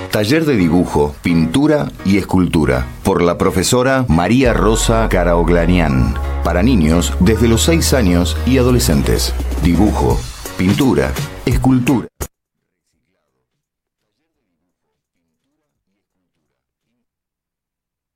Taller de dibujo, pintura y escultura por la profesora María Rosa Caraoglanian. Para niños desde los 6 años y adolescentes. Dibujo, pintura, escultura.